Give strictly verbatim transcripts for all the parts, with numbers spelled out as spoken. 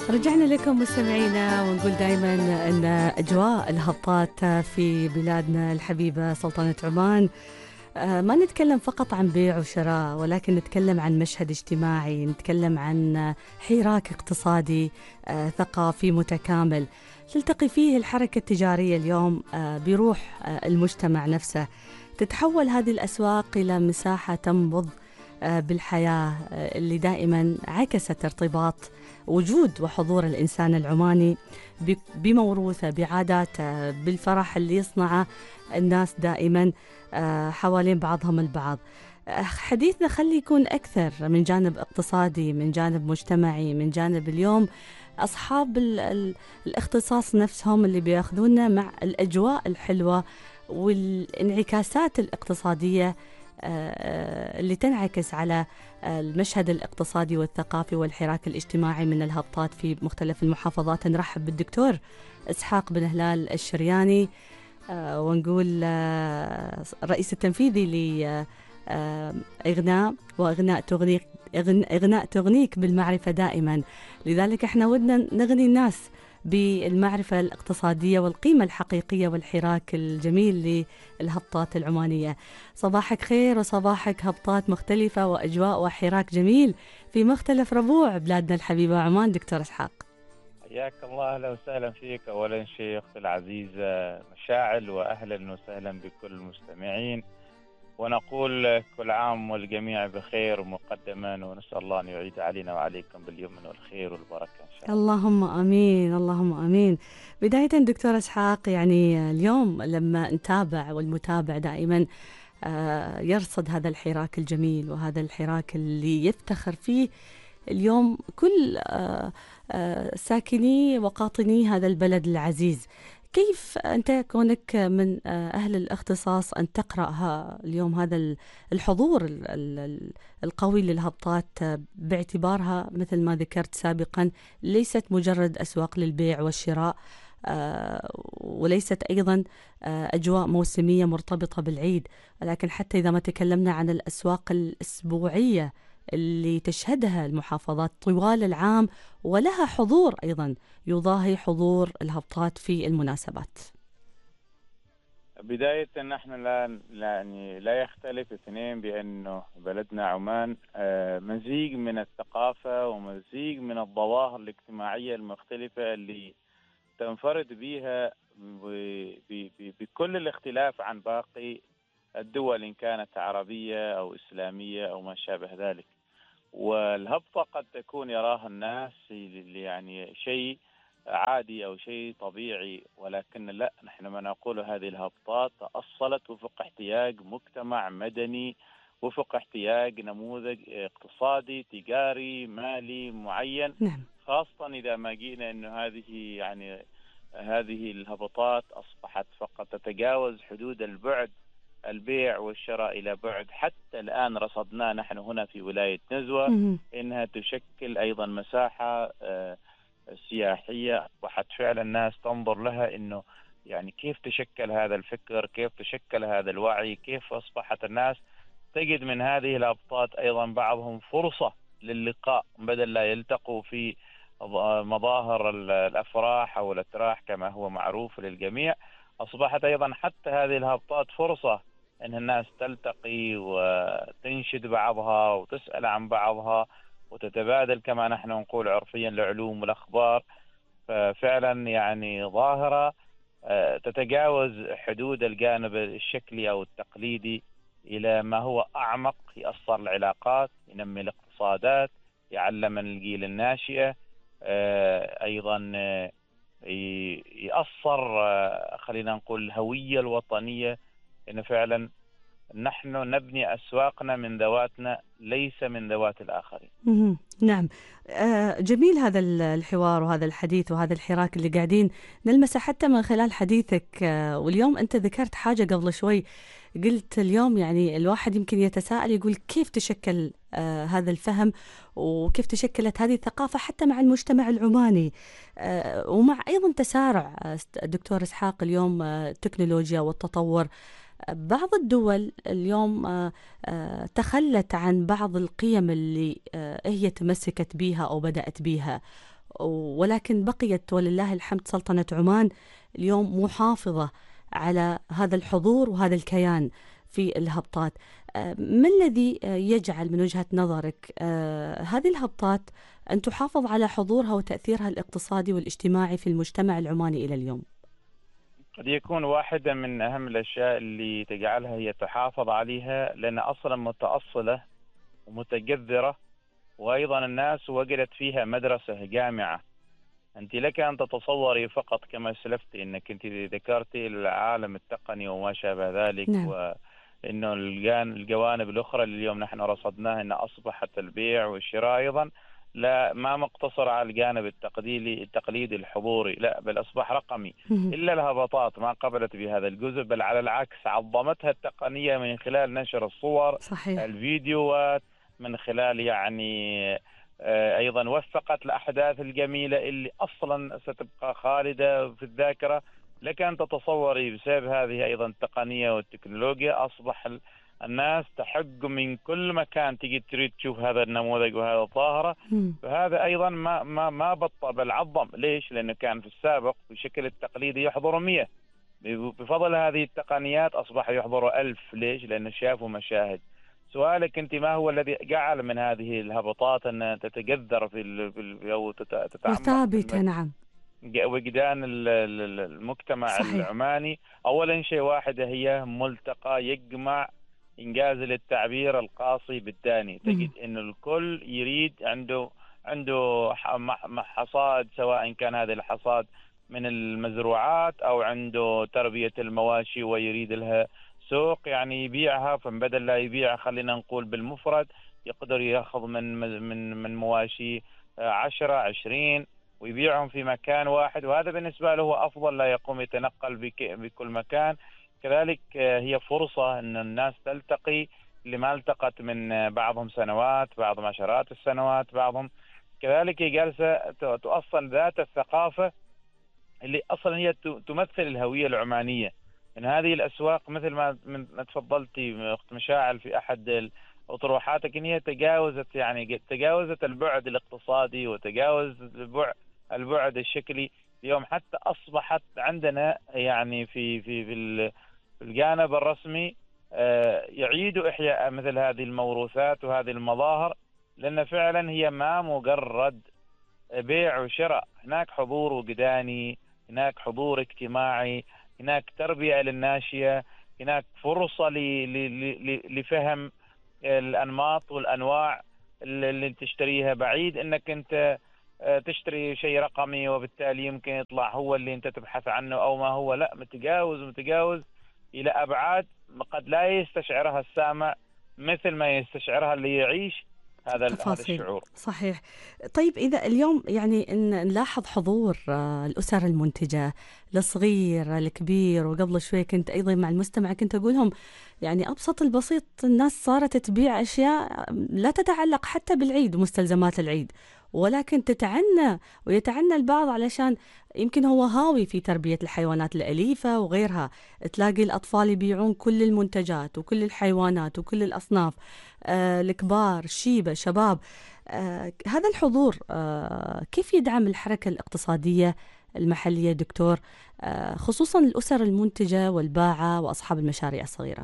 رجعنا لكم مستمعينا ونقول دائما أن أجواء الهبطات في بلادنا الحبيبة سلطنة عمان ما نتكلم فقط عن بيع وشراء، ولكن نتكلم عن مشهد اجتماعي، نتكلم عن حراك اقتصادي ثقافي متكامل تلتقي فيه الحركة التجارية اليوم بروح المجتمع نفسه. تتحول هذه الأسواق إلى مساحة تنبض بالحياة اللي دائما عكست ارتباط وجود وحضور الإنسان العماني بموروثه، بعاداته، بالفرح اللي يصنعه الناس دائما حوالين بعضهم البعض. حديثنا خلي يكون أكثر من جانب اقتصادي، من جانب مجتمعي، من جانب اليوم أصحاب الاختصاص نفسهم اللي بياخذونا مع الأجواء الحلوة والانعكاسات الاقتصادية اللي تنعكس على المشهد الاقتصادي والثقافي والحراك الاجتماعي من الهبطات في مختلف المحافظات. نرحب بالدكتور إسحاق بن هلال الشرياني ونقول الرئيس التنفيذي لإغناء وإغناء تغنيك إغناء تغنيك بالمعرفة دائما. لذلك احنا ودنا نغني الناس بالمعرفة الاقتصادية والقيمة الحقيقية والحراك الجميل للهبطات العمانية. صباحك خير وصباحك هبطات مختلفة وأجواء وحراك جميل في مختلف ربوع بلادنا الحبيبة عمان. دكتور إسحاق حياك الله، أهلا وسهلا فيك. أولا شيء أختي العزيزة مشاعل، وأهلا وسهلا بكل المستمعين، ونقول كل عام والجميع بخير مقدما، ونسأل الله أن يعيد علينا وعليكم باليمن والخير والبركة إن شاء الله. اللهم أمين اللهم أمين. بداية دكتور إسحاق، يعني اليوم لما نتابع والمتابع دائما يرصد هذا الحراك الجميل وهذا الحراك اللي يفتخر فيه اليوم كل ساكني وقاطني هذا البلد العزيز، كيف أنت كونك من أهل الاختصاص أن تقرأ اليوم هذا الحضور القوي للهبطات باعتبارها مثل ما ذكرت سابقا ليست مجرد أسواق للبيع والشراء، وليست أيضا أجواء موسمية مرتبطة بالعيد، ولكن حتى إذا ما تكلمنا عن الأسواق الأسبوعية اللي تشهدها المحافظات طوال العام ولها حضور أيضا يضاهي حضور الهبطات في المناسبات. بداية نحن لا يعني لا يختلف اثنين بأنه بلدنا عمان مزيج من الثقافة ومزيج من الظواهر الاجتماعية المختلفة اللي تنفرد بها بكل الاختلاف عن باقي الدول إن كانت عربية أو إسلامية أو ما شابه ذلك. والهبطة قد تكون يراها الناس يعني شيء عادي أو شيء طبيعي، ولكن لا، نحن ما نقول هذه الهبطات تأصلت وفق احتياج مجتمع مدني، وفق احتياج نموذج اقتصادي تجاري مالي معين. نعم. خاصة إذا ما جينا أنه هذه يعني هذه الهبطات أصبحت فقط تتجاوز حدود البعد البيع والشراء إلى بعد. حتى الآن رصدنا نحن هنا في ولاية نزوة إنها تشكل أيضا مساحة سياحية، أصبحت فعلا الناس تنظر لها إنه يعني كيف تشكل هذا الفكر، كيف تشكل هذا الوعي، كيف أصبحت الناس تجد من هذه الهبطات أيضا بعضهم فرصة للقاء بدل لا يلتقوا في مظاهر الأفراح أو الأتراح كما هو معروف للجميع. أصبحت أيضا حتى هذه الهبطات فرصة أن الناس تلتقي وتنشد بعضها وتسأل عن بعضها وتتبادل كما نحن نقول عرفيا العلوم والأخبار. ففعلا يعني ظاهرة تتجاوز حدود الجانب الشكلي أو التقليدي إلى ما هو أعمق، يأثر العلاقات، ينمي الاقتصادات، يعلم الجيل الناشئة، أيضا يأثر خلينا نقول الهوية الوطنية، إن فعلا نحن نبني أسواقنا من ذواتنا ليس من ذوات الآخرين. نعم، جميل هذا الحوار وهذا الحديث وهذا الحراك اللي قاعدين نلمسه حتى من خلال حديثك. واليوم أنت ذكرت حاجة قبل شوي، قلت اليوم يعني الواحد يمكن يتساءل يقول كيف تشكل آه هذا الفهم وكيف تشكلت هذه الثقافة حتى مع المجتمع العماني، آه ومع أيضا تسارع آه دكتور إسحاق اليوم آه التكنولوجيا والتطور. بعض الدول اليوم تخلت عن بعض القيم اللي هي تمسكت بها أو بدأت بها، ولكن بقيت ولله الحمد سلطنة عمان اليوم محافظة على هذا الحضور وهذا الكيان في الهبطات. ما الذي يجعل من وجهة نظرك هذه الهبطات أن تحافظ على حضورها وتأثيرها الاقتصادي والاجتماعي في المجتمع العماني إلى اليوم؟ قد يكون واحدة من أهم الأشياء اللي تجعلها هي تحافظ عليها لأن أصلا متأصلة ومتجذرة، وأيضا الناس وجدت فيها مدرسة جامعة. أنت لك أن تتصوري فقط كما سلفت أنك أنت ذكرتي العالم التقني وما شابه ذلك، نعم. وأنه الجوانب الأخرى اللي اليوم نحن رصدناها أن أصبحت البيع والشراء أيضا لا ما مقتصر على الجانب التقليدي التقليدي الحضوري، لا بل أصبح رقمي. إلا الهبطات ما قبلت بهذا الجزء، بل على العكس عظمتها التقنية من خلال نشر الصور، صحيح. الفيديوهات، من خلال يعني أيضا وثقت الأحداث الجميلة اللي أصلا ستبقى خالدة في الذاكرة. لك أن تتصوري بسبب هذه أيضا التقنية والتكنولوجيا أصبح الناس تحق من كل مكان تيجي تريد تشوف هذا النموذج وهذا الظاهرة. فهذا أيضا ما ما ما بطل بل عظم. ليش؟ لأنه كان في السابق بشكل التقليدي يحضر مية، بفضل هذه التقنيات أصبح يحضر ألف. ليش؟ لأنه شافوا مشاهد. سؤالك أنت ما هو الذي جعل من هذه الهبطات أن تتجذر في ال أو تتعمق وثابتة؟ نعم، وجدان المجتمع صحيح. العماني. أولا شيء واحدة هي ملتقى يجمع إنجاز للتعبير القاصي بالداني. تجد أن الكل يريد عنده عنده حصاد، سواء كان هذا الحصاد من المزروعات أو عنده تربية المواشي ويريد لها سوق يعني يبيعها، فبدل لا يبيع خلينا نقول بالمفرد يقدر يأخذ من من من مواشي عشرة عشرين ويبيعهم في مكان واحد، وهذا بالنسبة له هو أفضل، لا يقوم يتنقل بكل مكان. كذلك هي فرصة أن الناس تلتقي اللي ما التقت من بعضهم سنوات، بعضهم عشرات السنوات، بعضهم كذلك جالسة تؤصل ذات الثقافة اللي أصلا هي تمثل الهوية العمانية. من هذه الأسواق مثل ما ما تفضلتي أخت مشاعل في أحد أطروحاتك إن هي تجاوزت يعني تجاوزت البعد الاقتصادي وتجاوزت البعد البعد الشكلي. اليوم حتى أصبحت عندنا يعني في في في الجانب الرسمي يعيدوا إحياء مثل هذه الموروثات وهذه المظاهر، لأن فعلا هي ما مجرد بيع وشراء، هناك حضور وجداني، هناك حضور اجتماعي، هناك تربية للناشية، هناك فرصة لفهم الأنماط والأنواع اللي تشتريها، بعيد أنك أنت تشتري شيء رقمي وبالتالي يمكن يطلع هو اللي أنت تبحث عنه أو ما هو. لا، متجاوز متجاوز إلى أبعاد قد لا يستشعرها السامع مثل ما يستشعرها اللي يعيش هذا هذا الشعور. صحيح. طيب إذا اليوم يعني نلاحظ حضور الأسر المنتجة، الصغير الكبير، وقبل شوي كنت أيضا مع المستمع كنت أقولهم يعني أبسط البسيط الناس صارت تبيع أشياء لا تتعلق حتى بالعيد ومستلزمات العيد، ولكن تتعنى ويتعنى البعض علشان يمكن هو هاوي في تربية الحيوانات الأليفة وغيرها. تلاقي الأطفال يبيعون كل المنتجات وكل الحيوانات وكل الأصناف، آه الكبار، شيبة، شباب. آه هذا الحضور آه كيف يدعم الحركة الاقتصادية المحلية دكتور، آه خصوصا الأسر المنتجة والباعة وأصحاب المشاريع الصغيرة؟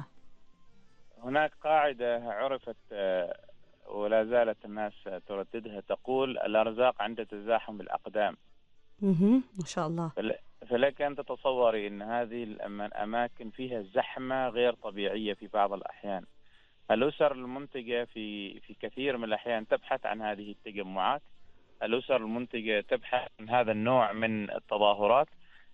هناك قاعدة عرفت آه ولا زالت الناس ترددها، تقول الأرزاق عند تزاحم الأقدام. ما شاء الله. فلك أن تتصوري أن هذه الأماكن فيها زحمة غير طبيعية في بعض الأحيان. الأسر المنتجة في في كثير من الأحيان تبحث عن هذه التجمعات، الأسر المنتجة تبحث عن هذا النوع من التظاهرات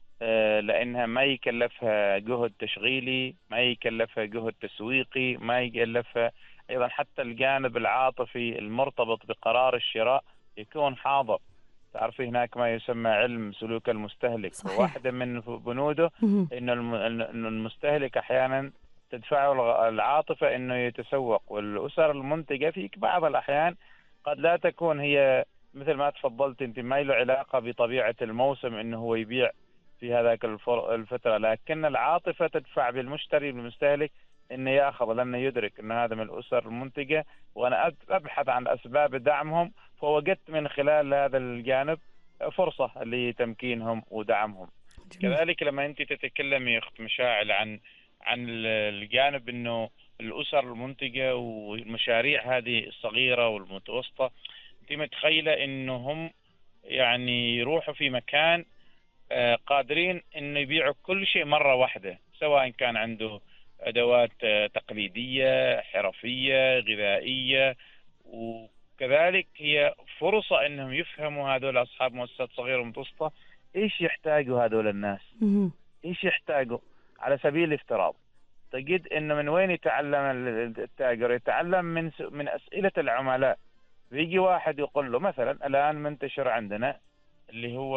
لأنها ما يكلفها جهد تشغيلي، ما يكلفها جهد تسويقي، ما يكلفها أيضا حتى الجانب العاطفي المرتبط بقرار الشراء يكون حاضر. تعرفي هناك ما يسمى علم سلوك المستهلك، صحيح. وواحدة من بنوده إنه المستهلك أحيانا تدفعه العاطفة إنه يتسوق، والأسر المنتجة في بعض الأحيان قد لا تكون هي مثل ما تفضلت أنت، ما له علاقة بطبيعة الموسم إنه هو يبيع في هذاك الفترة، لكن العاطفة تدفع بالمشتري بالمستهلك إنه يأخذ، لأنه يدرك إن هذا من الأسر المنتجة وأنا أبحث عن أسباب دعمهم. فوجدت من خلال هذا الجانب فرصة لتمكينهم ودعمهم. جميل. كذلك لما أنت تتكلم يا أخت مشاعل عن عن الجانب أنه الأسر المنتجة والمشاريع هذه الصغيرة والمتوسطة، أنت متخيلة أنهم يعني يروحوا في مكان قادرين أن يبيعوا كل شيء مرة واحدة، سواء كان عنده أدوات تقليدية، حرفية، غذائية، وكذلك هي فرصة أنهم يفهموا هذول أصحاب مؤسسات صغيرة ومتوسطة إيش يحتاجوا هذول الناس، إيش يحتاجوا. على سبيل الافتراض تجد أنه من وين يتعلم التاجر؟ يتعلم من من أسئلة العملاء. بيجي واحد يقول له مثلا الآن منتشر عندنا اللي هو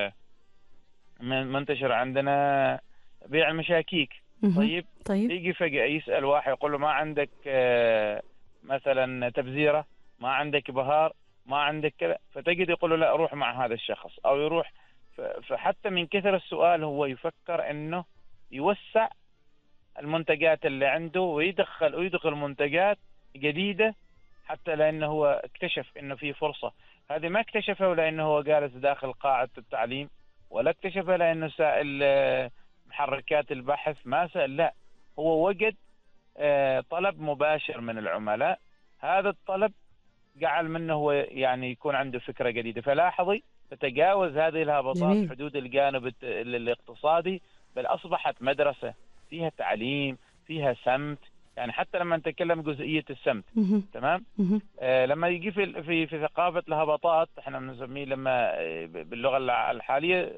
منتشر عندنا بيع المشاكيك. طيب طيب يجي فجأة يسأل واحد يقول له ما عندك مثلا تبذيرة، ما عندك بهار، ما عندك كذا، فتجد يقول له لا روح مع هذا الشخص أو يروح. فحتى من كثر السؤال هو يفكر إنه يوسع المنتجات اللي عنده ويدخل ويدخل منتجات جديدة، حتى لأنه هو اكتشف إنه في فرصة. هذه ما اكتشفه لأنه هو جالس داخل قاعة التعليم، ولا اكتشفه لأنه سائل محركات البحث، ما سأل، لا هو وجد طلب مباشر من العملاء. هذا الطلب جعل منه هو يعني يكون عنده فكرة جديدة. فلاحظي تتجاوز هذه الهبطات جميل. حدود الجانب الاقتصادي، بل أصبحت مدرسة فيها تعليم، فيها سمت. يعني حتى لما نتكلم جزئية السمت تمام، آه لما يجي في في في ثقافة الهبطات احنا بنسميه لما باللغة الحالية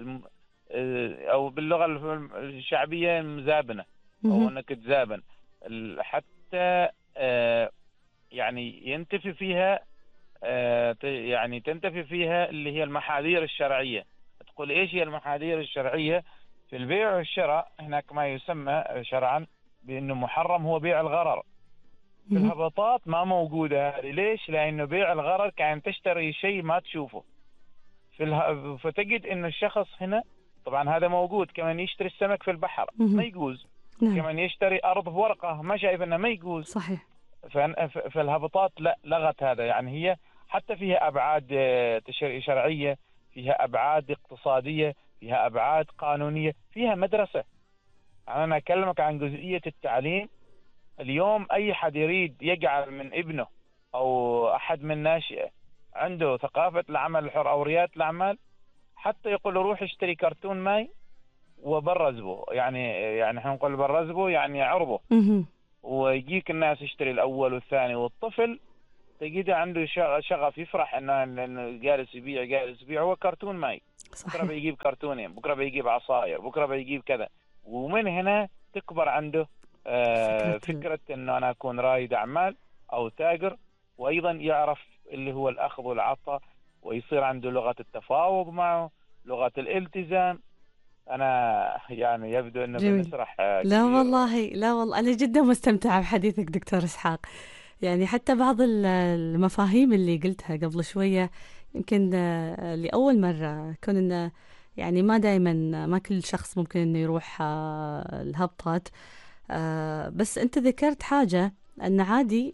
او باللغة الشعبية مزابنة او انك تزابن، حتى آه يعني ينتفي فيها آه يعني تنتفي فيها اللي هي المحاذير الشرعية. تقول ايش هي المحاذير الشرعية؟ في البيع والشراء هناك ما يسمى شرعا بأنه محرم هو بيع الغرر. في الهبطات ما موجودة هذه. ليش؟ لأنه بيع الغرر كان تشتري شيء ما تشوفه. في اله... فتجد أن الشخص هنا طبعا هذا موجود. كمان يشتري السمك في البحر ما يجوز. كمان يشتري أرض في ورقة ما شايف أنه ما يجوز. صحيح. فالهبطات لا لغت هذا. يعني هي حتى فيها أبعاد شرعية، فيها أبعاد اقتصادية، فيها أبعاد قانونية، فيها مدرسة. أنا أكلمك عن جزئية التعليم. اليوم أي حد يريد يجعل من ابنه أو أحد من ناشئه عنده ثقافة العمل الحر أو ريادة الأعمال، حتى يقول له روح اشتري كرتون ماي وبرزبه. يعني يعني احنا نقول برزبه يعني عربه، ويجيك الناس يشتري الأول والثاني، والطفل تجده عنده شغف يفرح إنه إنه جالس يبيع جالس يبيع هو كرتون ماي. بكرة بيجيب كرتونين، بكرة بيجيب عصاير، بكرة بيجيب كذا. ومن هنا تكبر عنده آه فكرة إنه أنا أكون رائد أعمال أو تاجر، وأيضا يعرف اللي هو الأخذ والعطاء، ويصير عنده لغة التفاوض معه، لغة الالتزام. أنا يعني يبدو إنه بنسرح آه لا والله لا والله أنا جدا مستمتعة بحديثك دكتور إسحاق. يعني حتى بعض المفاهيم اللي قلتها قبل شوية يمكن لأول مرة كون إنه يعني ما دائما ما كل شخص ممكن إنه يروح الهبطات. بس أنت ذكرت حاجة أن عادي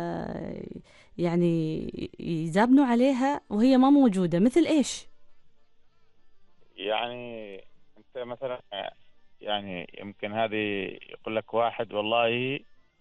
يعني يزابنوا عليها وهي ما موجودة. مثل إيش؟ يعني أنت مثلا يعني يمكن هذه يقول لك واحد والله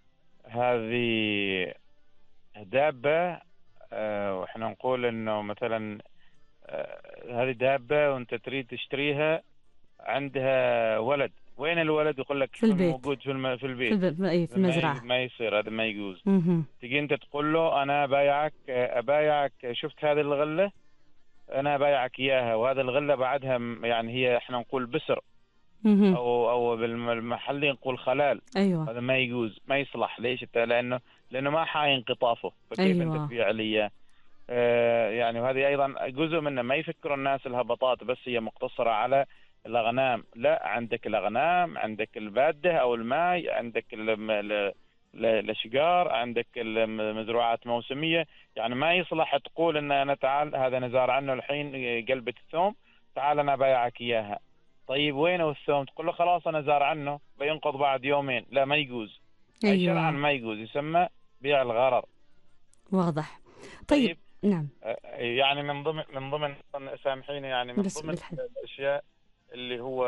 هذه دابة أه وإحنا نقول إنه مثلا أه هذه دابة وأنت تريد تشتريها، عندها ولد. وين الولد؟ يقول لك في البيت. موجود في الم... في البيت في, الب... في المزرعة. ما يصير، هذا ما يجوز. تيجي أنت تقول له أنا بايعك أبايعك شفت هذه الغلة، أنا بايعك إياها، وهذا الغلة بعدها يعني هي إحنا نقول بسر أو أو بالمحلي نقول خلال. أيوة. هذا ما يجوز، ما يصلح. ليش؟ لأنه لأنه ما حاين قطافه، فكيف أيوة. أنت تبيع لي آه يعني. وهذه أيضا جزء منه. ما يفكروا الناس الهبطات بس هي مقتصرة على الأغنام. لا، عندك الأغنام، عندك البادة أو الماء، عندك الأشجار، عندك المزروعات موسمية. يعني ما يصلح تقول إن أنا تعال هذا نزار عنه الحين قلبة الثوم، تعال أنا بايعك إياها. طيب وينه الثوم؟ تقول له خلاص أنا زار عنه بينقض بعد يومين. لا، ما يجوز. أيوة. أي شرعا ما يجوز، يسمى بيع الغرر. واضح. طيب, طيب نعم. يعني من ضمن من ضمن سامحيني يعني من بس ضمن بالحب. الاشياء اللي هو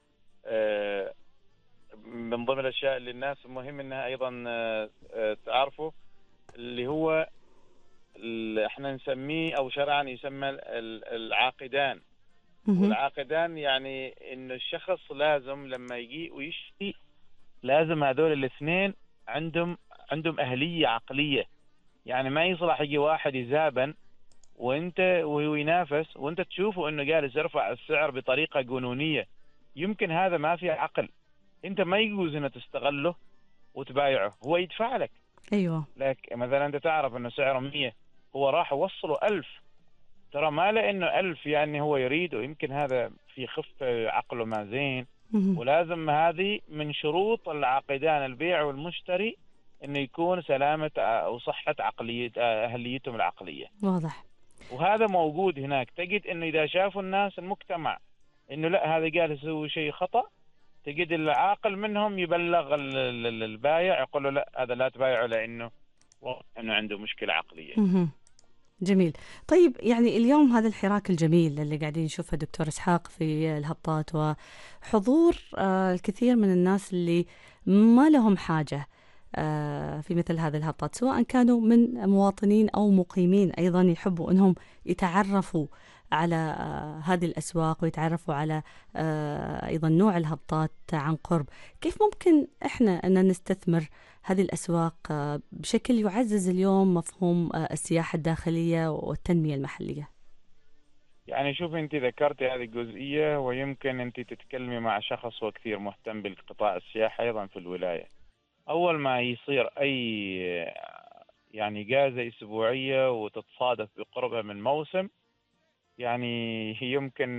من ضمن الاشياء اللي الناس مهم انها ايضا تعرفوا، اللي هو احنا نسميه او شرعا يسمى العاقدان. والعاقدان يعني انه الشخص لازم لما يجي ويشتي لازم هذول الاثنين عندهم عندهم اهليه عقليه. يعني ما يصلح يجي واحد يزابن وانت وهو ينافس وانت تشوفه انه جالس يرفع السعر بطريقه جنونيه، يمكن هذا ما فيه عقل. انت ما يجوز انه تستغله وتبايعه، هو يدفع لك. ايوه. لك مثلا انت تعرف انه سعره مية، هو راح وصله ألف، ترى ما لانه ألف يعني هو يريده، يمكن هذا في خفة عقله ما زين. ولازم هذه من شروط العاقدان البيع والمشتري انه يكون سلامة وصحة عقلية اهليتهم العقلية. واضح. وهذا موجود هناك. تجد انه اذا شافوا الناس المجتمع انه لا هذا قال يسوي شيء خطأ، تجد العاقل منهم يبلغ البايع يقول له لا هذا لا تبايعه لانه انه عنده مشكلة عقلية. جميل. طيب يعني اليوم هذا الحراك الجميل اللي قاعدين نشوفه دكتور إسحاق في الهبطات، وحضور آه الكثير من الناس اللي ما لهم حاجة آه في مثل هذه الهبطات، سواء كانوا من مواطنين أو مقيمين أيضا يحبوا أنهم يتعرفوا على آه هذه الأسواق ويتعرفوا على آه أيضا نوع الهبطات عن قرب. كيف ممكن إحنا أن نستثمر هذه الأسواق بشكل يعزز اليوم مفهوم السياحة الداخلية والتنمية المحلية؟ يعني شوف أنت ذكرتي هذه الجزئية، ويمكن أنت تتكلمي مع شخص هو كثير مهتم بالقطاع السياحي أيضا في الولاية. أول ما يصير أي يعني جائزة أسبوعية وتتصادف بقربها من موسم، يعني يمكن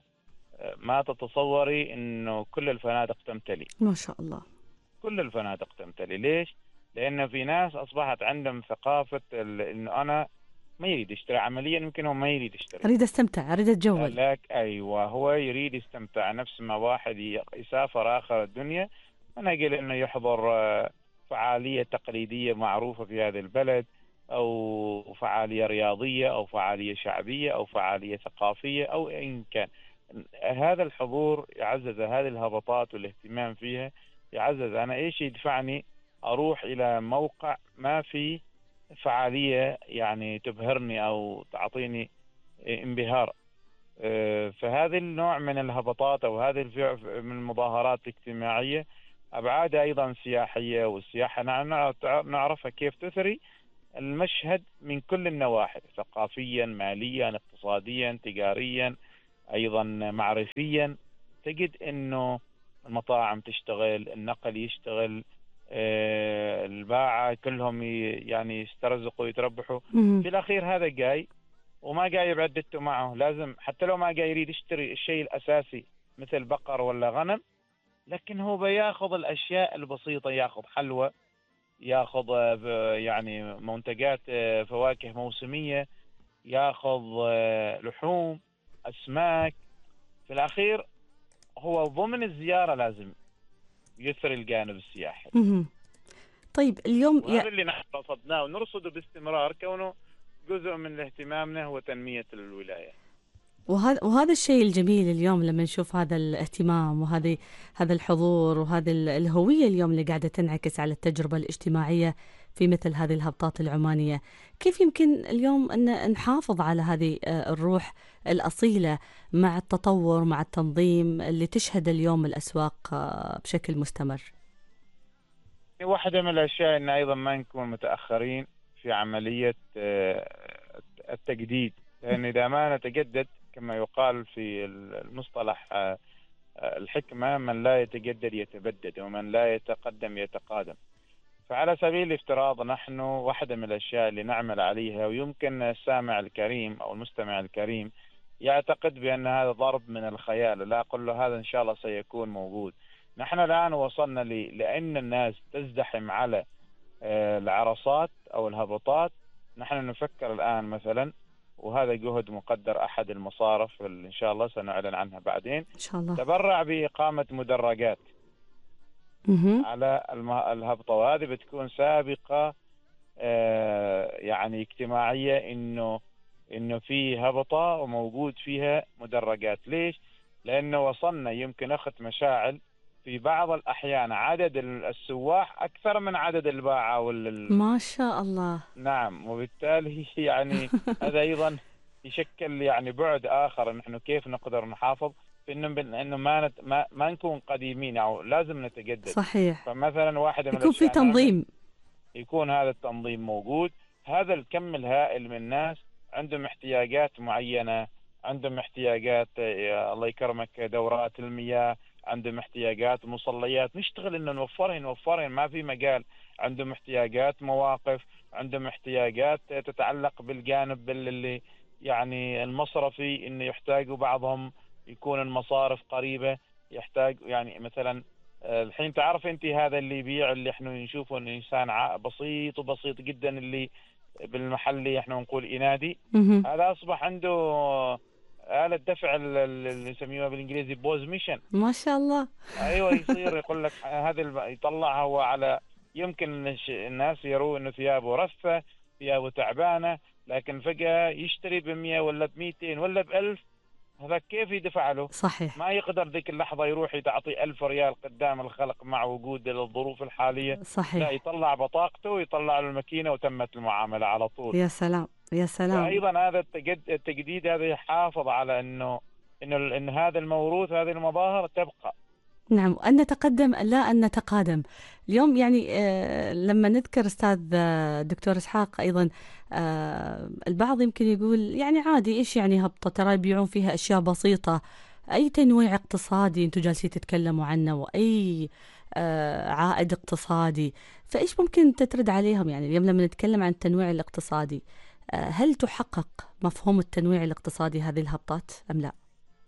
ما تتصوري إنه كل الفنادق تمتلي. ما شاء الله. كل الفنادق تمتلي. ليش؟ لأن في ناس أصبحت عندهم ثقافة إنه أنا ما يريد يشتري عمليا، يمكن هو ما يريد يشتري، أريد أستمتع، أريد أتجول. لك أيوة، هو يريد يستمتع نفس ما واحد يسافر آخر الدنيا من أجل إنه يحضر فعالية تقليدية معروفة في هذا البلد، أو فعالية رياضية أو فعالية شعبية أو فعالية ثقافية أو إن كان. هذا الحضور يعزز هذه الهبطات والاهتمام فيها يعزز. أنا إيش يدفعني أروح إلى موقع ما في فعالية يعني تبهرني أو تعطيني انبهار؟ فهذا النوع من الهبطات أو هذه من المظاهرات الاجتماعية أبعادها أيضا سياحية، والسياحة نعرفها كيف تثري المشهد من كل النواحي، ثقافيا، ماليا، اقتصاديا، تجاريا، أيضا معرفيا. تجد أنه المطاعم تشتغل، النقل يشتغل، آه الباعة كلهم يعني يسترزقوا ويتربحوا. في الأخير هذا جاي وما جاي بعدته معه، لازم حتى لو ما جاي يريد يشتري الشيء الأساسي مثل بقر ولا غنم، لكن هو بياخذ الأشياء البسيطة، ياخذ حلوى، ياخذ يعني منتجات فواكه موسمية، ياخذ لحوم، أسماك. في الأخير هو ضمن الزيارة لازم يثري الجانب السياحي. طيب اليوم وهذا ي... اللي نحن رصدناه ونرصده باستمرار، كونه جزء من اهتمامنا هو تنمية الولاية. وهذا وهذا الشيء الجميل اليوم لما نشوف هذا الاهتمام وهذه هذا الحضور وهذه الهوية اليوم اللي قاعدة تنعكس على التجربة الاجتماعية في مثل هذه الهبطات العمانية. كيف يمكن اليوم أن نحافظ على هذه الروح الأصيلة مع التطور مع التنظيم اللي تشهد اليوم الأسواق بشكل مستمر؟ واحدة من الأشياء أن أيضا ما نكون متأخرين في عملية التجديد، لأن إذا ما نتجدد كما يقال في المصطلح الحكمة من لا يتجدد يتبدد ومن لا يتقدم يتقادم. فعلى سبيل الافتراض نحن واحدة من الأشياء اللي نعمل عليها، ويمكن السامع الكريم أو المستمع الكريم يعتقد بأن هذا ضرب من الخيال، لا أقول له هذا إن شاء الله سيكون موجود. نحن الآن وصلنا لي لأن الناس تزدحم على العرصات أو الهبطات. نحن نفكر الآن مثلا، وهذا جهد مقدر أحد المصارف اللي إن شاء الله سنعلن عنها بعدين، إن شاء الله، تبرع بإقامة مدرجات مه. على الهبطة، وهذه بتكون سابقة يعني اجتماعية إنه إنه في هبطة وموجود فيها مدرجات. ليش؟ لأنه وصلنا يمكن أخذ مشاعل في بعض الأحيان عدد السواح أكثر من عدد الباعة وال ما شاء الله. نعم، وبالتالي يعني هذا أيضا يشكل يعني بعد آخر. نحن كيف نقدر نحافظ إنه إنه ما نت ما, ما نكون قديمين أو لازم نتجدد. صحيح. فمثلا واحدة من يكون في الأشياء نعمل تنظيم. يكون هذا التنظيم موجود. هذا الكم الهائل من الناس عندهم احتياجات معينة، عندهم احتياجات الله يكرمك دورات المياه، عندهم احتياجات مصليات، نشتغل انه نوفرهن نوفرهن ما في مجال. عندهم احتياجات مواقف، عندهم احتياجات تتعلق بالجانب اللي يعني المصرفي، انه يحتاجوا بعضهم يكون المصارف قريبة، يحتاج يعني مثلا الحين تعرف انت هذا اللي يبيع اللي احنا نشوفه انه انسان بسيط وبسيط جدا اللي بالمحلي احنا نقول ينادي، هذا اصبح عنده آلة دفع اللي يسميوها بالانجليزي بوز ميشن. ما شاء الله. ايوه، يصير يقول لك هذا يطلعها هو على يمكن الناس يروا انه ثيابه رفة، ثيابه تعبانة، لكن فجأة يشتري بمية ولا بميتين ولا بألف. هذا كيف يدفع له؟ صحيح. ما يقدر ذيك اللحظة يروح يتعطي ألف ريال قدام الخلق مع وجود الظروف الحالية. لا، صحيح. يطلع بطاقته ويطلع له الماكينة وتمت المعاملة على طول. يا سلام يا سلام. فأيضا هذا التجديد هذا يحافظ على أنه إنه إن هذا الموروث هذه المظاهر تبقى. نعم، أن نتقدم لا أن نتقادم. اليوم يعني آه لما نذكر أستاذ آه دكتور إسحاق أيضا آه البعض يمكن يقول يعني عادي، إيش يعني هبطة، ترى يبيعون فيها أشياء بسيطة، أي تنويع اقتصادي أنتم جالسين تتكلموا عنه وأي آه عائد اقتصادي. فإيش ممكن تترد عليهم؟ يعني اليوم لما نتكلم عن التنويع الاقتصادي، آه هل تحقق مفهوم التنويع الاقتصادي هذه الهبطات أم لا؟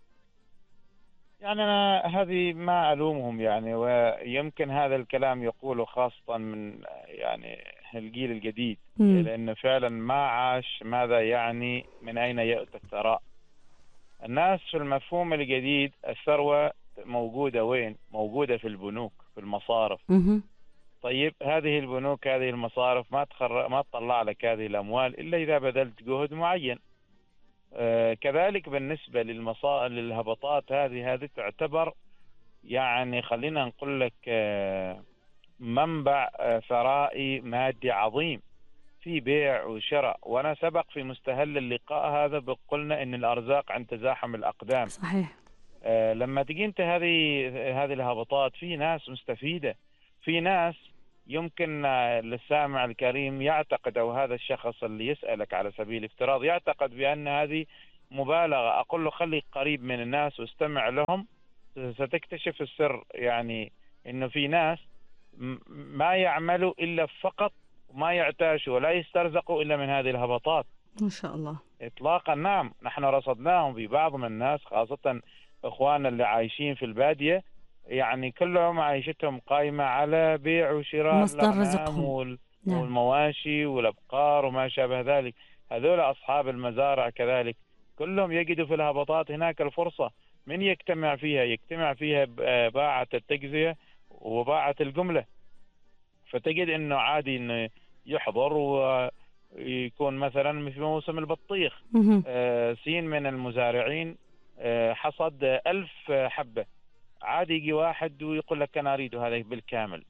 يعني أنا هذه ما ألومهم يعني، ويمكن هذا الكلام يقوله خاصة من يعني الجيل الجديد، م. لأنه فعلا ما عاش ماذا يعني من أين يأتي الثراء. الناس في المفهوم الجديد الثروة موجودة وين؟ موجودة في البنوك، في المصارف. م- طيب هذه البنوك هذه المصارف ما تخر... ما تطلع لك هذه الأموال إلا إذا بذلت جهد معين. آه كذلك بالنسبة للمصا... للهبطات هذه هذه تعتبر يعني خلينا نقول لك آه منبع آه ثرائي مادي عظيم في بيع وشراء. وانا سبق في مستهل اللقاء هذا قلنا ان الارزاق عند تزاحم الاقدام. صحيح. آه لما تجي انت هذه هذه الهبطات، في ناس مستفيدة، في ناس يمكن آه للسامع الكريم يعتقد، او هذا الشخص اللي يسألك على سبيل الافتراض يعتقد بان هذه مبالغة. اقول له خليك قريب من الناس واستمع لهم، ستكتشف السر. يعني انه في ناس ما يعملوا الا فقط وما يعتاشوا ولا يسترزقوا إلا من هذه الهبطات. ما شاء الله. إطلاقا. نعم، نحن رصدناهم في بعض من الناس، خاصة إخواننا اللي عايشين في البادية، يعني كلهم عايشتهم قائمة على بيع وشراء مصدر الأغنام رزقهم. وال... نعم. والمواشي والأبقار وما شابه ذلك. هذول أصحاب المزارع كذلك كلهم يجدوا في الهبطات هناك الفرصة. من يجتمع فيها؟ يجتمع فيها باعة التجزية وباعة الجملة. فتجد انه عادي انه يحضر ويكون مثلا في موسم البطيخ آه سين من المزارعين آه حصد ألف حبة، عادي يجي واحد ويقول لك أنا أريد هذا بالكامل.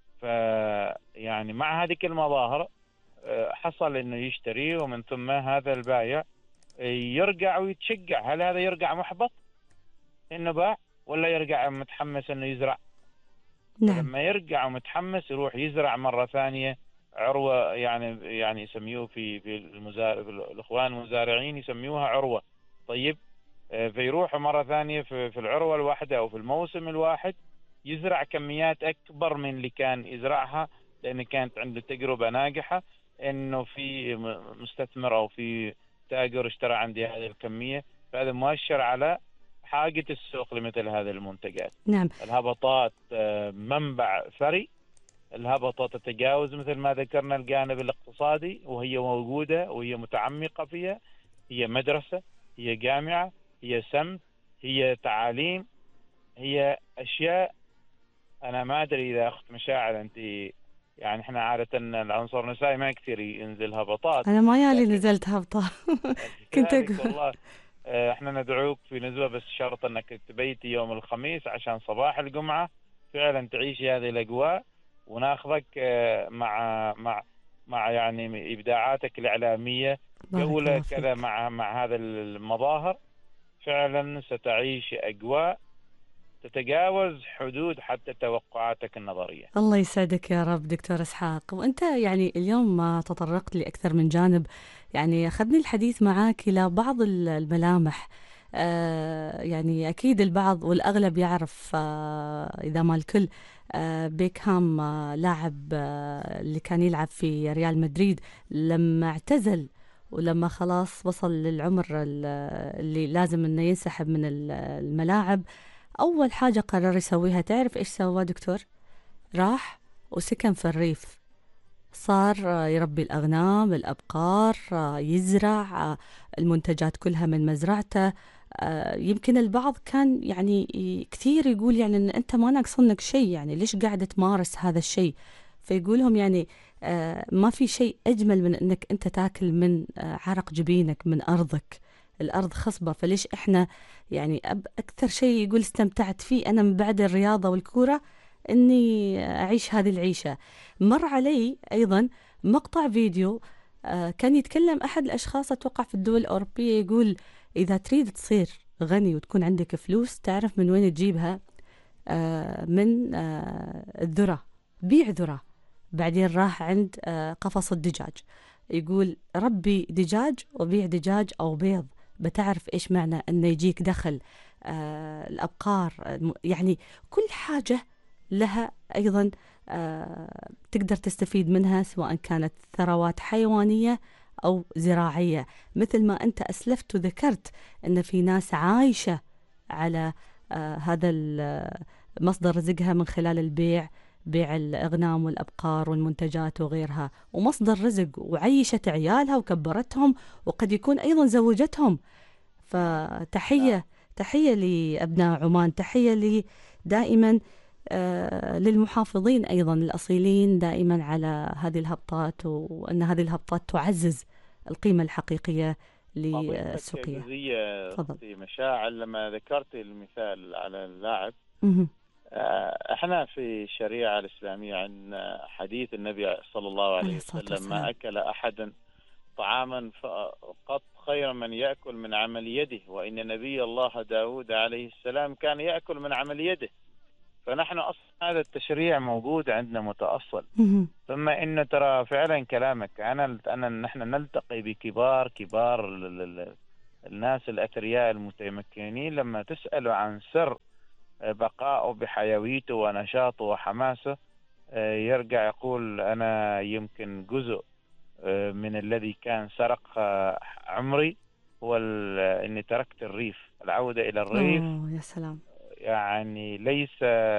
فيعني مع هذه المظاهر آه حصل انه يشتري، ومن ثم هذا البايع يرجع ويتشجع. هل هذا يرجع محبط انه باع، ولا يرجع متحمس انه يزرع؟ نعم. لما يرجع متحمس يروح يزرع مرة ثانية عروة، يعني يعني يسميوه في في المزارع الإخوان المزارعين يسميوها عروة. طيب فيروح مرة ثانية في في العروة الواحدة أو في الموسم الواحد يزرع كميات أكبر من اللي كان يزرعها، لأن كانت عنده تجربة ناجحة إنه في مستثمر أو في تاجر اشترى عندي هذه الكمية. فهذا مؤشر على حاجة السوق لمثل هذه المنتجات. نعم. الهبطات منبع ثري. الهبطات تتجاوز مثل ما ذكرنا الجانب الاقتصادي، وهي موجودة وهي متعمقة فيها. هي مدرسة، هي جامعة، هي سمت، هي تعاليم، هي أشياء. أنا ما أدري إذا أخت مشاعر أنت يعني احنا عادة العنصر النسائي ما كثير ينزل هبطات، أنا ما يالي لكن نزلت هبطة. كنت كذلك أقول والله. آه، احنا ندعوك في نزوة، بس شرط انك تبيتي يوم الخميس عشان صباح الجمعة فعلا تعيشي هذه الاجواء، وناخذك آه، مع مع مع يعني ابداعاتك الاعلامية بارك جولة الله كذا فيك. مع مع هذا المظاهر. فعلا ستعيش اجواء تتجاوز حدود حتى توقعاتك النظرية. الله يسعدك يا رب دكتور إسحاق. وأنت يعني اليوم ما تطرقت لأكثر من جانب، يعني أخذني الحديث معك إلى بعض ال- الملامح. آه يعني أكيد البعض والأغلب يعرف، آه إذا ما الكل، آه بيكهام، آه لاعب آه اللي كان يلعب في ريال مدريد، لما اعتزل ولما خلاص وصل للعمر ال- اللي لازم انه ينسحب من ال- الملاعب، أول حاجة قرر يسويها، تعرف إيش سوى دكتور؟ راح وسكن في الريف، صار آه، يربي الأغنام الأبقار، آه، يزرع آه، المنتجات كلها من مزرعته. آه، يمكن البعض كان يعني ي- كثير يقول يعني إن أنت ما ناقصنك شيء، يعني ليش قاعد تمارس هذا الشيء؟ فيقولهم يعني آه، ما في شيء أجمل من أنك أنت تاكل من آه، عرق جبينك من أرضك. الأرض خصبة، فليش إحنا يعني أب- أكثر شيء يقول استمتعت فيه أنا من بعد الرياضة والكورة إني أعيش هذه العيشة. مر علي أيضا مقطع فيديو، آه، كان يتكلم أحد الأشخاص أتوقع في الدول الأوروبية، يقول إذا تريد تصير غني وتكون عندك فلوس، تعرف من وين تجيبها؟ آه، من آه، الذرة، بيع ذرة. بعدين راح عند آه، قفص الدجاج، يقول ربي دجاج وبيع دجاج أو بيض، بتعرف إيش معنى أنه يجيك دخل. آه، الأبقار، الم- يعني كل حاجة لها أيضا آه، تقدر تستفيد منها، سواء كانت ثروات حيوانية أو زراعية. مثل ما أنت أسلفت وذكرت أن في ناس عايشة على آه، هذا ال- مصدر رزقها من خلال البيع، بيع الأغنام والأبقار والمنتجات وغيرها، ومصدر رزق، وعيشت عيالها وكبرتهم، وقد يكون أيضا زوجتهم. نعم. فتحية، تحية لأبناء عمان، تحية لي دائما آه، للمحافظين أيضا الأصيلين دائما على هذه الهبطات، وأن هذه الهبطات تعزز القيمة الحقيقية أضيف لك للسوقية. جزئية تفضل. أختي مشاعل لما ذكرت المثال على اللاعب. مهم. آه، احنا في الشريعة الإسلامية عندنا حديث النبي صلى الله عليه عليه الصلاة وسلم: ما والسلام. أكل أحد طعاما قط خير من يأكل من عمل يده، وإن نبي الله داود عليه السلام كان يأكل من عمل يده. فنحن أصلا هذا التشريع موجود عندنا متأصل. مهم. ثم إن ترى فعلا كلامك، أنا أنا نحن نلتقي بكبار كبار ال- ال- الناس الأثرياء المتمكنين، لما تسألوا عن سر بقائه بحيويته ونشاطه وحماسه، آه، يرجع يقول: أنا يمكن جزء آه، من الذي كان سرق آه، عمري هو ال- إني تركت الريف. العودة إلى الريف أوه يا سلام. يعني ليس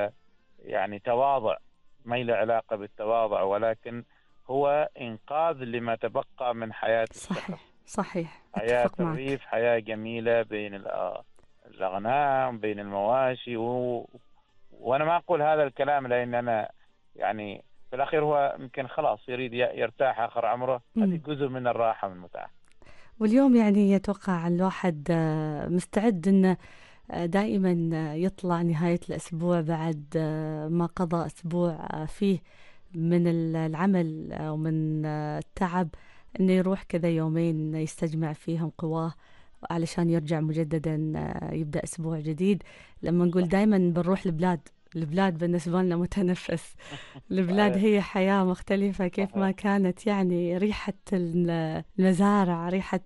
يعني تواضع، ما له علاقة بالتواضع، ولكن هو إنقاذ لما تبقى من حياة الشخص. صحيح صحيح، حياة أتفق معك. الريف حياة جميلة بين الأ- الأغنام، بين المواشي و... وأنا ما أقول هذا الكلام لأن أنا يعني في الأخير هو يمكن خلاص يريد ي- يرتاح آخر عمره، هذه مم. جزء من الراحة والمتعة. واليوم يعني يتوقع الواحد آه، مستعد أنه آه، دائما آه، يطلع نهاية الأسبوع بعد آه، ما قضى أسبوع آه، فيه من ال- العمل آه، ومن آه، التعب، أنه يروح كذا يومين يستجمع فيهم قواه علشان يرجع مجددا، آه، يبدأ أسبوع جديد. لما نقول صحيح. دائما بنروح البلاد، البلاد بالنسبة لنا متنفس. البلاد صحيح. هي حياة مختلفة، كيف ما صحيح. كانت يعني ريحة ال- المزارع، ريحة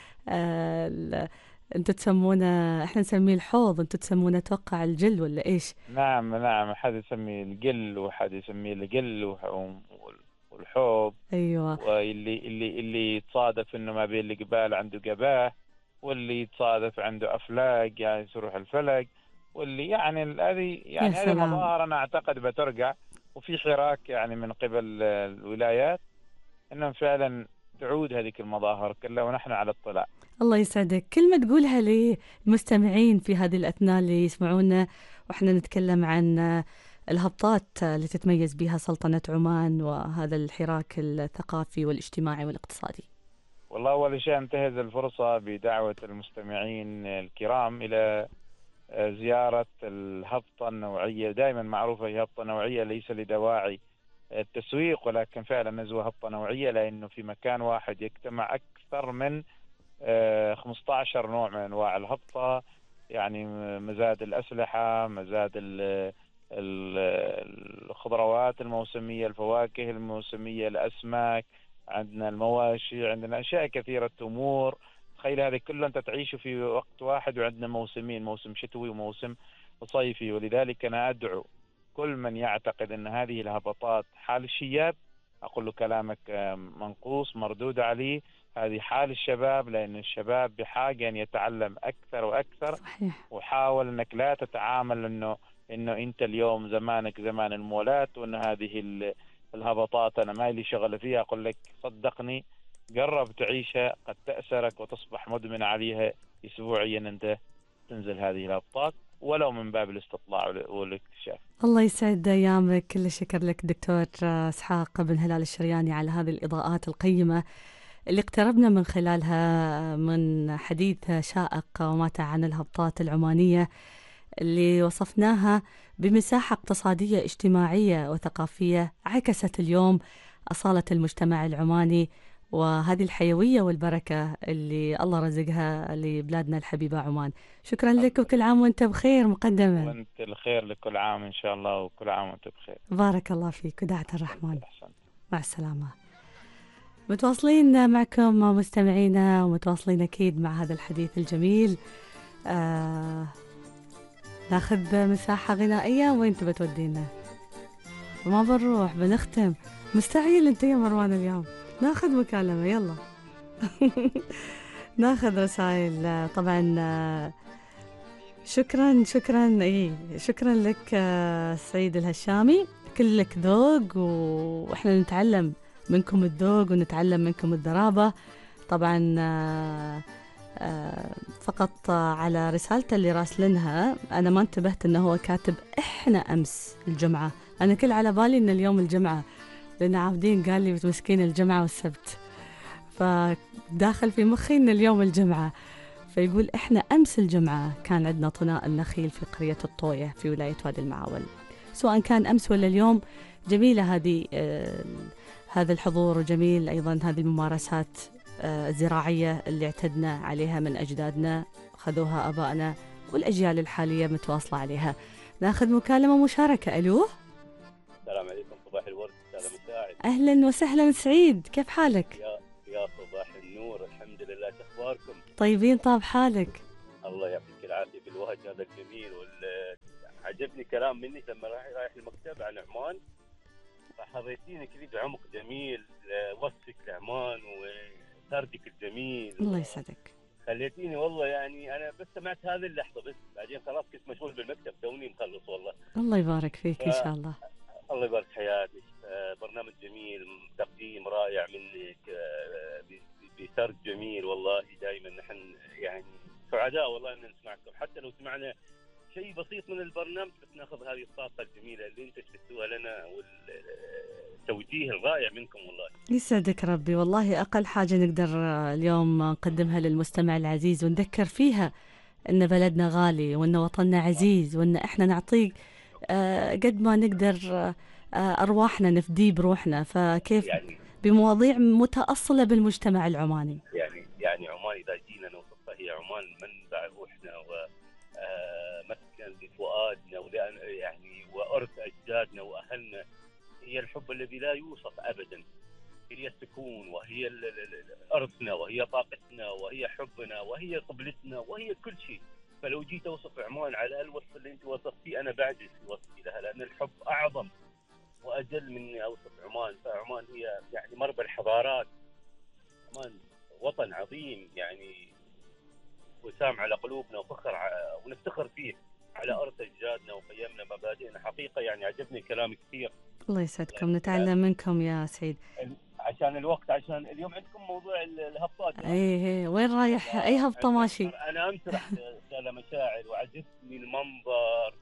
آه، ال- انتوا تسمونه، احنا نسميه الحوض، انتوا تسمونه اتوقع الجل ولا ايش؟ نعم نعم، حد يسميه القل وحد يسميه القل وح- والحوض. ايوه واللي اللي اللي يتصادف انه ما بين الجبال عنده جباه، واللي يتصادف عنده افلاق يعني تروح الفلق، واللي يعني ال- هذه يا يعني هذه سلام. مظاهر انا اعتقد بترجع. وفي حراك يعني من قبل الولايات انهم فعلا تعود هذه المظاهر كلها ونحن على اطلاع. الله يسعدك، كلمة تقولها للمستمعين في هذه الأثناء اللي يسمعونا وإحنا نتكلم عن الهبطات اللي تتميز بها سلطنة عمان وهذا الحراك الثقافي والاجتماعي والاقتصادي؟ والله أول شيء أنتهز الفرصة بدعوة المستمعين الكرام إلى زيارة الهبطة النوعية. دائما معروفة هي هبطة نوعية، ليس لدواعي التسويق، ولكن فعلا نزوة هبطة نوعية، لأنه في مكان واحد يجتمع أكثر من خمسة عشر نوع من أنواع الهبطة، يعني مزاد الأسلحة، مزاد الخضروات الموسمية، الفواكه الموسمية، الأسماك، عندنا المواشي، عندنا أشياء كثيرة، تمور. تخيل هذه كلها أنت تعيشه في وقت واحد، وعندنا موسمين، موسم شتوي وموسم صيفي. ولذلك أنا أدعو كل من يعتقد أن هذه الهبطات حال الشياب، أقول له كلامك منقوص مردود عليه. هذه حال الشباب، لأن الشباب بحاجة أن يتعلم أكثر وأكثر. صحيح. وحاول أنك لا تتعامل أنه إنه أنت اليوم زمانك زمان المولات، وأن هذه الهبطات أنا ما لي شغل فيها. أقول لك صدقني، قرب تعيشها، قد تأثرك وتصبح مدمن عليها. أسبوعيا أنت تنزل هذه الهبطات ولو من باب الاستطلاع والاكتشاف. الله يسعد أيامك. كل الشكر لك دكتور إسحاق بن هلال الشرياني على هذه الإضاءات القيمة اللي اقتربنا من خلالها من حديث شائق وماتع عن الهبطات العمانية اللي وصفناها بمساحة اقتصادية اجتماعية وثقافية عكست اليوم أصالة المجتمع العماني وهذه الحيوية والبركة اللي الله رزقها لبلادنا الحبيبة عمان. شكرا لك، وكل عام وانت بخير مقدما. وانت الخير، لكل عام إن شاء الله، وكل عام وانت بخير. بارك الله فيك ودعة الرحمن. مع السلامة. متواصلين معكم مستمعينا، ومتواصلين أكيد مع هذا الحديث الجميل. آه ناخذ مساحة غنائية، وين تبى تودينا؟ ما بنروح، بنختم. مستعجل انت يا مروان اليوم. ناخذ مكالمة، يلا. ناخذ رسائل طبعا. شكرا شكرا اي شكرا لك سعيد الهشامي، كلك ذوق، واحنا نتعلم منكم الذوق ونتعلم منكم الذرابة. طبعا فقط على رسالته اللي راسلنها أنا ما انتبهت أنه هو كاتب إحنا أمس الجمعة. أنا كل على بالي أن اليوم الجمعة، لأن عابدين قال لي بتمسكين الجمعة والسبت، فداخل في مخي أن اليوم الجمعة. فيقول إحنا أمس الجمعة كان عندنا طناء النخيل في قرية الطوية في ولاية وادي المعاول. سواء كان أمس ولا اليوم، جميلة هذه آه هذا الحضور، وجميل أيضا هذه الممارسات الزراعية اللي اعتدنا عليها من أجدادنا، خذوها أبائنا والأجيال الحالية متواصلة عليها. ناخذ مكالمة مشاركة. ألو، السلام عليكم. صباح الورد أستاذ مساعد. أهلا وسهلا سعيد، كيف حالك؟ يا يا صباح النور، الحمد لله. أخباركم؟ طيبين، طاب حالك؟ الله يعطيك العافية بالوهج هذا الجميل. وعجبني كلام منك لما رايح المكتب عن عمان، فحظيتيني كذا بعمق جميل وصفك لعمان وسردك الجميل. الله يسعدك. خليتيني والله، يعني أنا بس سمعت هذه اللحظة بس، بعدين خلاص كنت مشغول بالمكتب، توني مخلص والله. الله يبارك فيك ف... إن شاء الله. الله يبارك حياتك. برنامج جميل، تقديم رائع منك، بسرد جميل. والله دائما نحن يعني سعداء والله أن نسمعكم، حتى لو سمعنا شيء بسيط من البرنامج بس ناخذ هذه الطاقة الجميلة اللي انت تبثوها لنا والتوجيه الرائع منكم. والله يسعدك ربي. والله أقل حاجة نقدر اليوم نقدمها للمستمع العزيز ونذكر فيها أن بلدنا غالي، وأن وطننا عزيز، وأن إحنا نعطيك قد ما نقدر أرواحنا نفدي بروحنا. فكيف يعني بمواضيع متأصلة بالمجتمع العماني. يعني يعني عمان إذا جينا نوصفها هي عمان منبع روحنا و مسكن لفؤادنا، ولأن يعني وأرث أجدادنا وأهلنا. هي الحب الذي لا يوصف أبدا، هي السكون، وهي أرثنا، وهي طاقتنا، وهي حبنا، وهي قبلتنا، وهي كل شيء. فلو جيت أوصف عمان على الوصف اللي أنت وصفتيه أنا بعجز في وصفي لها، لأن الحب أعظم وأجل مني أوصف عمان. فعمان هي يعني مربى الحضارات. عمان وطن عظيم، يعني وسام على قلوبنا وفخر ونفتخر فيه على أرض أجدادنا وقيمنا مبادئنا. حقيقة يعني عجبني كلامك كثير. الله يسعدكم، نتعلم منكم يا سعيد. عشان الوقت، عشان اليوم عندكم موضوع الهبطات. ايه ايه وين رايح؟ اي هبطة ماشي؟ أنا أمسرح أستاذ مشاعر، وعجبني المنظر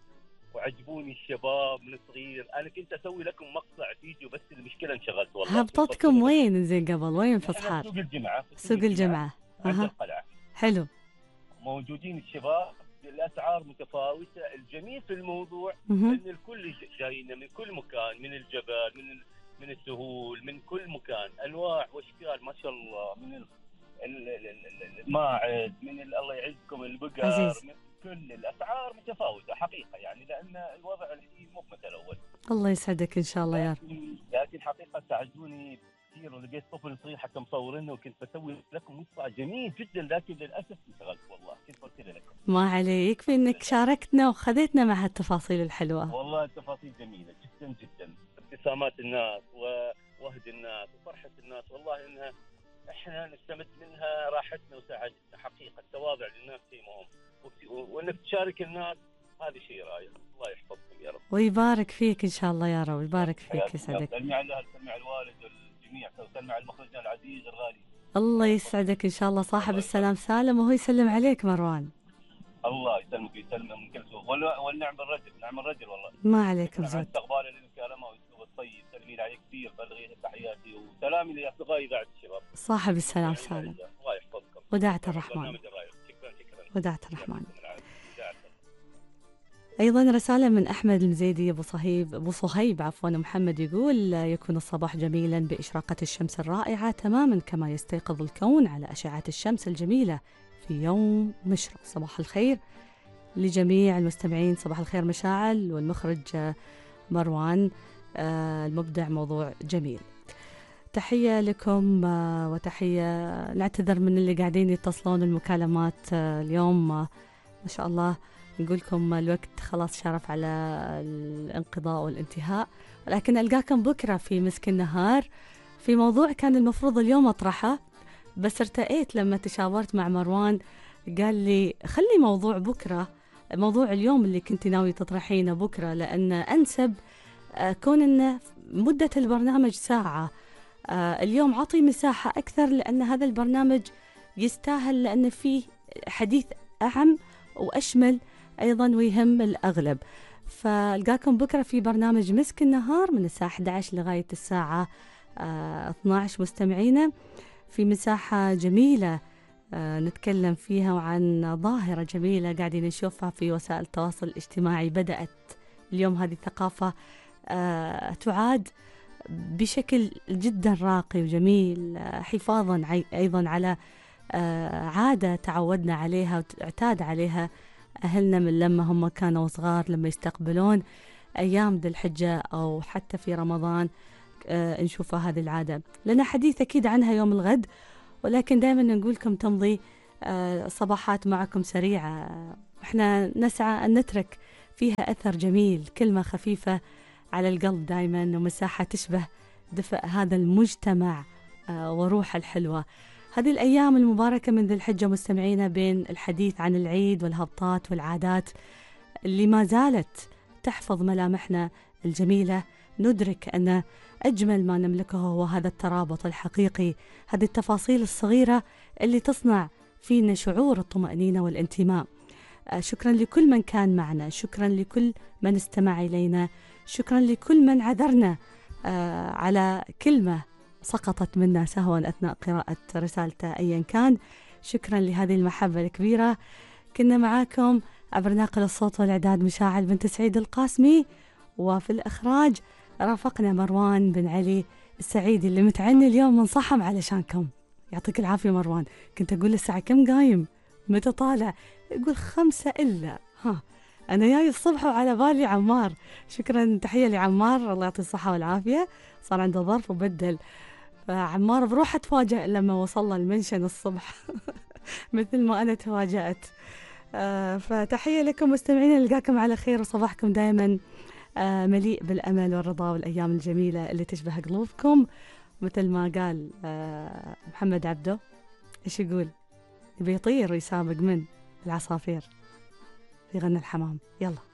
وعجبوني الشباب من صغير. انا كنت اسوي لكم مقطع فيديو بس المشكله انشغلت والله. هبطتكم وين زين قبل؟ وين في احنا صحار؟ سوق الجمعه. سوق الجمعة. عند اها القلعه. حلو. موجودين الشباب بالاسعار متفاوته. الجميل في الموضوع مه. ان الكل جاينا من كل مكان، من الجبل، من من السهول، من كل مكان، انواع واشكال ما شاء الله، من ال- ال- ال- ال- الماعز، من ال- الله يعزكم البقر، عزيز. من كل الاسعار متفاوته حقيقه يعني، لان الوضع الحين مو مثل الاول. الله يسعدك ان شاء الله يا رب. لكن لكن حقيقه ساعدوني كثير، ولقيت طفل صغير حتى مصورينه، وكنت بسوي لكم مقطع جميل جدا، لكن للاسف انشغلت والله. كنت برسل لكم. ما عليه، يكفي انك شاركتنا وخذتنا مع هالتفاصيل الحلوة. والله التفاصيل جميله جدا جدا، ابتسامات الناس ووهد الناس وفرحه الناس، والله انها احنا نستمد منها راحتنا وسعادتنا حقيقه. التواضع للناس شيء مهم، وت- وانك تشارك الناس هذا شيء رائع. الله يحفظكم يا رب ويبارك فيك ان شاء الله يا رب، ويبارك فيك يسعدك. سلمي على الاهل، سلمي على الوالد والجميع، سلمي على مخرجنا العزيز الغالي. الله يسعدك ان شاء الله. صاحب السلام سالم وهو يسلم عليك مروان. الله يسلمك ويسلمه من كل سوء، ولنعم الرجل، نعم الرجل والله. ما عليك نعم بزود. استقبال للمكالمه والاسلوب الطيب، سلمي لي عليه كثير، بلغي تحياتي وسلامي لاصدقائي بعد الشباب. صاحب السلام سالم. الله يحفظكم. وداعة الرحمن. برنامج الرائع. شكرا شكرا. وداعة الرحمن. وداعة. أيضا رسالة من أحمد المزيدي أبو صهيب أبو صهيب عفوا محمد، يقول يكون الصباح جميلا بإشراقة الشمس الرائعة تماما كما يستيقظ الكون على أشعة الشمس الجميلة في يوم مشرق. صباح الخير لجميع المستمعين. صباح الخير مشاعل والمخرج مروان المبدع، موضوع جميل. تحية لكم وتحية، نعتذر من اللي قاعدين يتصلون المكالمات اليوم، ما شاء الله نقولكم الوقت خلاص شارف على الانقضاء والانتهاء، ولكن ألقاكم بكرة في مسك النهار في موضوع كان المفروض اليوم أطرحه، بس ارتأيت لما تشاورت مع مروان قال لي خلي موضوع بكرة، موضوع اليوم اللي كنت ناوي تطرحينه بكرة، لأن أنسب كون أن مدة البرنامج ساعة، اليوم عطي مساحة أكثر لأن هذا البرنامج يستاهل، لأن فيه حديث أعم وأشمل أيضا ويهم الأغلب. فألقاكم بكرة في برنامج مسك النهار من الساعة إحدى عشر لغاية الساعة اثني عشر مستمعينا، في مساحة جميلة نتكلم فيها عن ظاهرة جميلة قاعدين نشوفها في وسائل التواصل الاجتماعي. بدأت اليوم هذه الثقافة تعاد بشكل جدا راقي وجميل، حفاظا أيضا على عادة تعودنا عليها واعتاد عليها أهلنا من لما هم كانوا صغار، لما يستقبلون أيام ذي الحجة أو حتى في رمضان نشوف هذه العادة. لنا حديث أكيد عنها يوم الغد، ولكن دائما نقول لكم تمضي صباحات معكم سريعة، احنا نسعى أن نترك فيها أثر جميل، كلمة خفيفة على القلب دائما، ومساحة تشبه دفء هذا المجتمع وروح الحلوة. هذه الأيام المباركة من ذي الحجة مستمعينا، بين الحديث عن العيد والهبطات والعادات اللي ما زالت تحفظ ملامحنا الجميلة، ندرك أن أجمل ما نملكه هو هذا الترابط الحقيقي، هذه التفاصيل الصغيرة اللي تصنع فينا شعور الطمأنينة والانتماء. شكرا لكل من كان معنا، شكرا لكل من استمع إلينا، شكرا لكل من عذرنا على كلمة سقطت منا سهوا أثناء قراءة رسالته أيا كان. شكرا لهذه المحبة الكبيرة. كنا معاكم عبر ناقل الصوت والإعداد مشاعل بنت سعيد القاسمي، وفي الإخراج رافقنا مروان بن علي السعيدي اللي متعني اليوم من صحم علشانكم. يعطيك العافية مروان. كنت أقول الساعة كم قايم متى طالع؟ يقول خمسة إلا ها أنا جاي الصبح وعلى بالي عمار. شكرا، تحية لعمار الله يعطيه الصحة والعافية، صار عنده ظرف وبدل، فعمار بروحه تفاجأ لما وصلنا المنشن الصبح مثل ما أنا تفاجأت. آه فتحية لكم مستمعين، نلقاكم على خير وصباحكم دائما آه مليء بالأمل والرضا والأيام الجميلة اللي تشبه قلوبكم، مثل ما قال آه محمد عبده، إيش يقول؟ يبي يطير ويسابق من العصافير في غنى الحمام. يلا